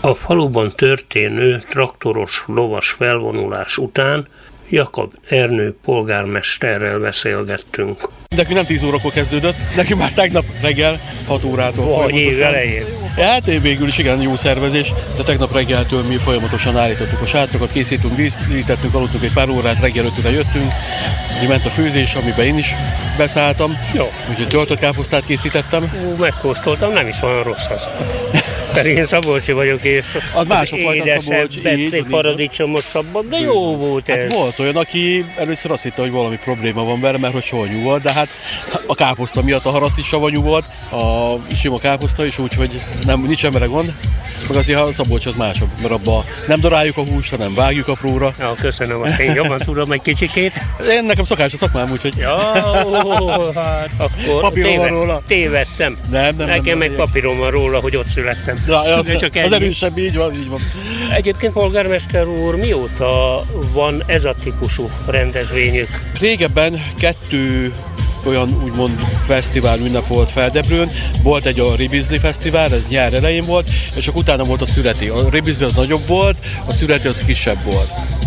A faluban történő traktoros lovas felvonulás után Jakab Ernő polgármesterrel beszélgettünk. Nekünk nem 10 órakor kezdődött, nekünk már tegnap reggel 6 órától folyamatosan. Év elején. Hát végül is igen, jó szervezés, de tegnap reggeltől mi folyamatosan állítottuk a sátrakat, készítünk, díszítettünk, aludtunk egy pár órát, reggel 5-re jöttünk, így ment a főzés, amiben én is beszálltam. Jó. Úgyhogy töltött káposztát készítettem. Megkóstoltam, nem is olyan rossz az. Pedig én szabolcsi vagyok, és az másokfajta szabolcs, így paradicsomosabb, de jó volt ez. Hát volt olyan, aki először azt hitte, hogy valami probléma van vele, mert hogy savanyú volt, de hát a káposzta miatt a haraszt is savanyú volt, a sima káposzta is, úgyhogy nincs embere gond. Meg azért a szabolcs az másabb, mert abban nem daráljuk a húst, hanem vágjuk apróra. Ja, köszönöm, azt én jobban tudom egy kicsikét. Én nekem szokás a szakmám, úgyhogy... Ja, hát akkor tévedtem. Nekem meg papírom van róla, hogy ott születtem. Ja, az erősebb, így van. Egyébként polgármester úr, mióta van ez a típusú rendezvényük? Régebben 2 olyan úgymond fesztivál ünnep volt Feldebrőn. Volt egy a Ribizli fesztivál, ez nyár elején volt, és akkor utána volt a szüreti. A Ribizli az nagyobb volt, a szüreti az kisebb volt.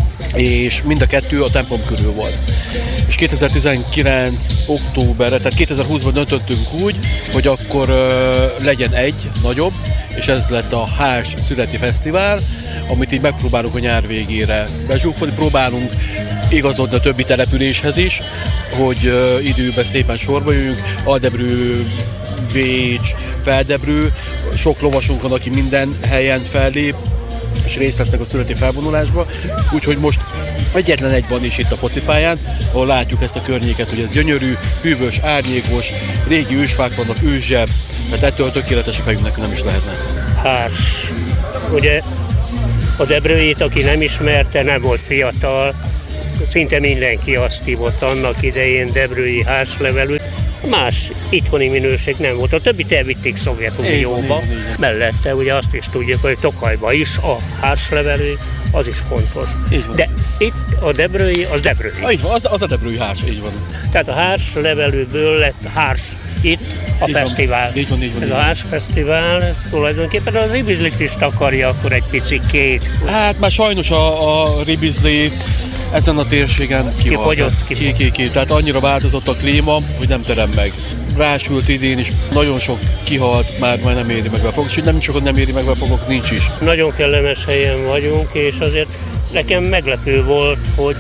És mind a 2 a templom körül volt. És 2019. októberre, tehát 2020-ban döntöttünk úgy, hogy akkor legyen egy nagyobb, és ez lett a Hárs Szüreti Fesztivál, amit így megpróbálunk a nyár végére bezsúfolni, próbálunk igazodni a többi településhez is, hogy időben szépen sorba jöjjünk, Aldebrő, Bécs, Feldebrő, sok lovasunk van, aki minden helyen fellép, és részt vesznek a szüreti felvonulásba, úgyhogy most egyetlen egy van is itt a focipályán, ahol látjuk ezt a környéket, hogy ez gyönyörű, hűvös, árnyékos, régi ősfák vannak, őszsebb, tehát ettől tökéletesek nekünk nem is lehetne. Hárs. Ugye a Debrőjét, aki nem ismerte, nem volt fiatal, szinte mindenki azt hívott annak idején Debrői hárslevelű. Más itthoni minőség nem volt. A többit elvitték Szovjetunióba. Mellette ugye azt is tudjuk, hogy Tokajban is a hárslevelű, az is fontos. De itt a Debrői, az Debrői. Így van, az a Debrői hárs, így van. Tehát a hárslevelőből lett hárs itt a fesztivál. Így van. Ez a hársfesztivál, ez tulajdonképpen a Ribizlit is takarja akkor egy picikét. Hát már sajnos a Ribizli ezen a térségen kifogyott. Tehát annyira változott a klíma, hogy nem terem meg. Rásült idén is, nagyon sok kihalt, már nem éri meg a fogok, és nem csak, hogy nem éri meg a fogok, nincs is. Nagyon kellemes helyen vagyunk, és azért nekem meglepő volt, hogy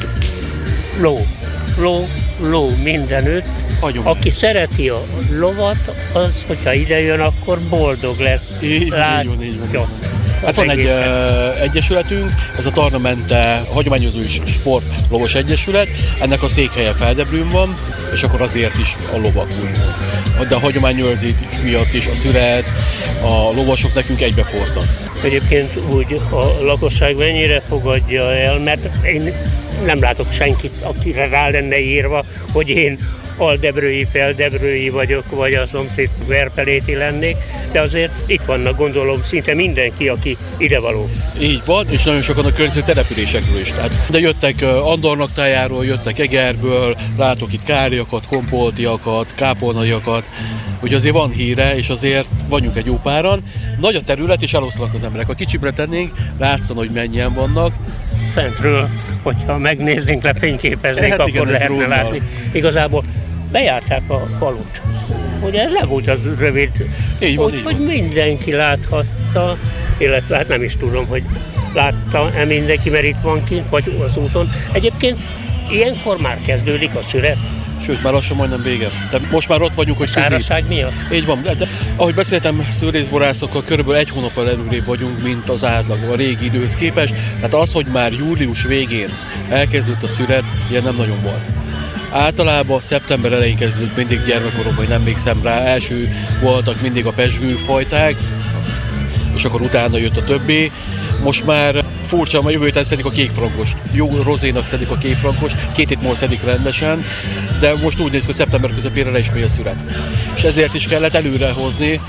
ló mindenütt. Aki szereti a lovat, az, hogyha ide jön, akkor boldog lesz. Így van. Hát van egy egyesületünk, ez a Tarnamente Hagyományozó és Sport Lovas Egyesület, ennek a székhelye Feldebrőn van, és akkor azért is a lovak úgy. De a hagyományőrzés miatt is a szüret, a lovasok nekünk egybefortak. Egyébként úgy a lakosság mennyire fogadja el, mert én nem látok senkit, akire rá lenne írva, hogy én aldebrői, feldebrői vagyok, vagy a szomszéd verpeléti lennék, de azért itt vannak, gondolom, szinte mindenki, aki idevaló. Így van, és nagyon sokan a környező településekről is. De jöttek Andornaktájáról, jöttek Egerből, látok itt káliakat, kompoltiakat, kápolnaiakat, úgyhogy azért van híre, és azért vagyunk egy jó páran. Nagy a terület, és eloszlanak az emberek. Ha kicsibre tennénk, látszana, hogy mennyien vannak. Fentről, hogyha megnéznénk, lefényképezni, hát akkor lehetne látni. Igazából bejárták a falut. Ugye le volt az rövid, hogy mindenki láthatta, illetve hát nem is tudom, hogy látta-e mindenki, mert itt van kint, vagy az úton. Egyébként ilyenkor már kezdődik a szüret. Sőt, már lassan majdnem vége. De most már ott vagyunk, hogy szárazság miatt? Így van. De, ahogy beszéltem szőlészborászokkal, körülbelül egy hónappal előrébb vagyunk, mint az átlag a régi időhöz képest. Tehát az, hogy már július végén elkezdődött a szüret, ilyen nem nagyon volt. Általában szeptember elején kezdődött, mindig gyermekkoromban, nem emlékszem rá, első voltak mindig a pezsgőfajták, és akkor utána jött a többi. Most már furcsa, mert jövő héten szedik a kékfrankos. Jó rozénak szedik a kékfrankos, 2 hét múlva szedik rendesen, de most úgy néz ki, hogy szeptember közepére le is megy a szüret. És ezért is kellett előre hozni,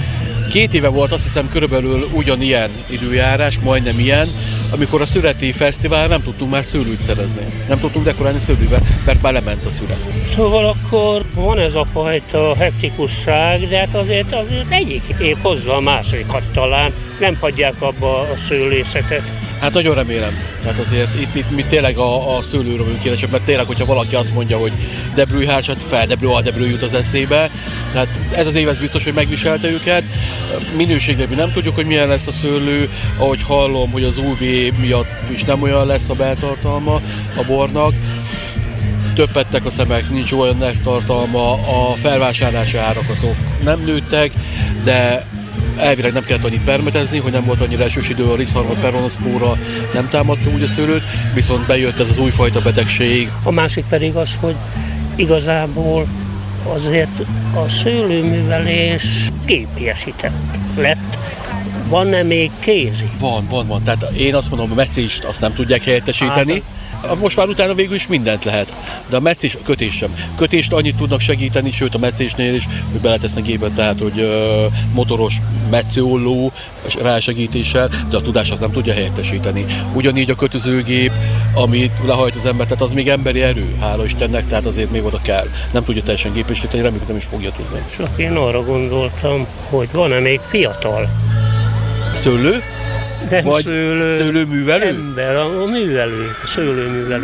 2 éve volt azt hiszem körülbelül ugyanilyen időjárás, majdnem ilyen, amikor a szüreti fesztivál nem tudtunk már szőlőt szerezni. Nem tudtunk dekorálni szőlővel, mert már lement a szület. Szóval akkor van ez a fajta hektikusság, de hát azért egyik év hozza a másikat talán, nem hagyják abba a szőlészetet. Hát nagyon remélem. Tehát azért itt mi tényleg a szőlőről vagyunk híresek, mert tényleg, hogyha valaki azt mondja, hogy Debrőhárs, hát Feldebrő, Aldebrő jut az eszébe. Tehát ez az év ez biztos, hogy megviselte őket. Minőségben mi nem tudjuk, hogy milyen lesz a szőlő. Ahogy hallom, hogy az UV miatt is nem olyan lesz a beltartalma a bornak. Többettek a szemek, nincs olyan nevtartalma, a felvásárlási árak azok nem nőttek, de elvileg nem kellett annyit permetezni, hogy nem volt annyira esős idő, a Rizharmot peronoszpóra nem támadta úgy a szőlőt, viszont bejött ez az újfajta betegség. A másik pedig az, hogy igazából azért a szőlőművelés gépiesített lett. Van-e még kézi? Van. Tehát én azt mondom, a meccést azt nem tudják helyettesíteni. Most már utána végül is mindent lehet, de a meccés, a kötés sem. Kötést annyit tudnak segíteni, sőt a meccésnél is, hogy beletesznek gépet, tehát hogy motoros metszőolló rásegítéssel, de a tudás azt nem tudja helyettesíteni. Ugyanígy a kötözőgép, amit lehajt az ember, tehát az még emberi erő, hála Istennek, tehát azért még oda kell. Nem tudja teljesen gépesíteni, reméljük nem is fogja tudni. Csak én arra gondoltam, hogy van-e még fiatal szőlő? Nem vagy szőlőművelő? Ember, a művelő, a szőlőművelő.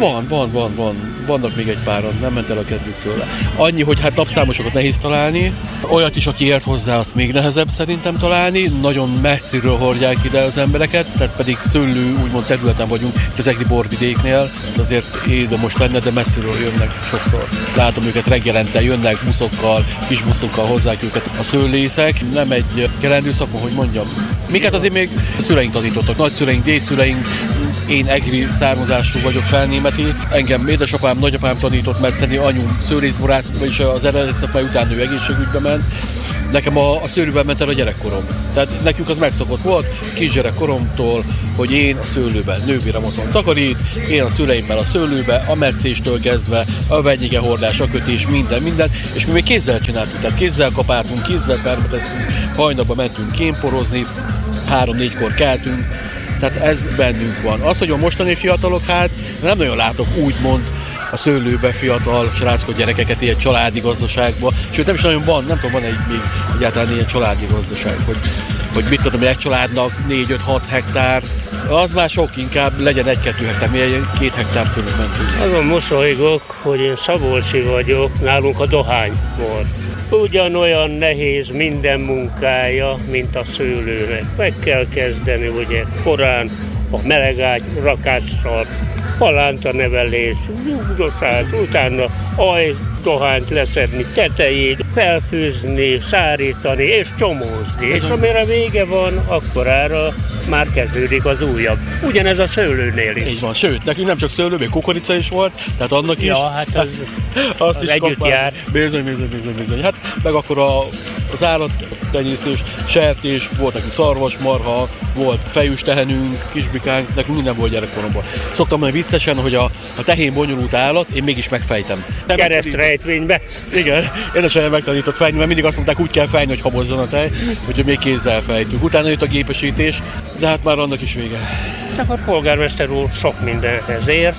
Van. Vannak még egy páran, nem ment el a kedvük tőle. Annyi, hogy hát napszámosokat nehéz találni, olyat is, aki ért hozzá, azt még nehezebb szerintem találni. Nagyon messziről hordják ide az embereket, tehát pedig szőlő, úgymond területen vagyunk, itt az egri borvidéknél, azért érdemes lenne, de messziről jönnek sokszor. Látom őket reggelente, jönnek buszokkal, kis buszokkal hozzák őket a szőlészek. Nem egy kelendő szakma, hogy mondjam. Minket azért még szüleink tanítottak, nagyszüleink, dédszüleink, én egri származású vagyok, felnémeti. Engem édesapám, nagyapám tanított metszeni, anyum szőlészborász, vagyis az eredeti szakmai után ő egészségügybe ment. Nekem a szőlőben ment el a gyerekkorom. Tehát nekünk az megszokott volt, kisgyerekkoromtól, hogy én a szőlőben, nővérem otthon takarít, én a szüleimmel a szőlőbe, a metszéstől kezdve, a vegyige hordás, a kötés, minden, és mi még kézzel csináltuk, tehát kézzel kapáltunk, kézzel permeteztünk, hajnalba mentünk kémporozni, 3-4-kor keltünk, tehát ez bennünk van. Az, hogy a mostani fiatalok, hát nem nagyon látok úgymond a szőlőbe fiatal sráckot, gyerekeket ilyen családi gazdaságban, sőt nem is nagyon van, nem tudom, van még egyáltalán ilyen családi gazdaság, hogy mit tudom, egy családnak 4-5-6 hektár, az már sok, inkább legyen 1-2 hektár, mi 2 hektár körül mentünk. Azon mosolygok, hogy én szabolcsi vagyok, nálunk a dohány volt. Ugyanolyan nehéz minden munkája, mint a szőlőnek. Meg kell kezdeni ugye korán a melegágy rakással, palántanevelés, nyugdosás, utána dohányt leszedni, tetejét, felfűzni, szárítani és csomózni. És amire vége van, akkorára már kezdődik az újabb. Ugyanez a szőlőnél is. Így van, sőt, nekünk nem csak szőlő, még kukorica is volt, tehát annak is. Ja, hát az is együtt jár. Bizony. Hát meg akkor az állattenyésztés, sertés, volt nekünk szarvasmarha, volt fejűs tehenünk, kisbikánk, nekünk minden volt gyerekkoromban. Szoktam mondani viccesen, hogy a tehén bonyolult állat, én mégis megfejtem. Keresztrejtvénybe. Igen, édesanyám megtanított fejni, mert mindig azt mondták, úgy kell fejni, hogy habozzon a tej, úgyhogy még kézzel fejtünk. Utána jött a gépesítés, de hát már annak is vége. Tehát a polgármester úr sok mindenhez ért.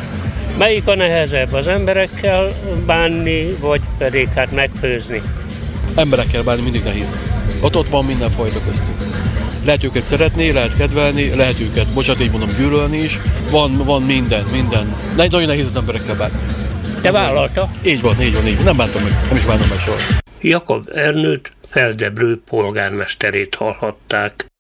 Melyik a nehezebb, az emberekkel bánni, vagy pedig hát megfőzni? Emberekkel bánni mindig nehéz. Ott van mindenfajta köztük. Lehet őket szeretni, lehet kedvelni, lehet őket, bocsánat, így mondom, gyűlölni is. Van minden. Nagyon nehéz az emberekkel bánni. Te vállalta? Így van. Nem bántam meg, nem is bántam meg soha. Jakab Ernőt, Feldebrő polgármesterét hallhatták.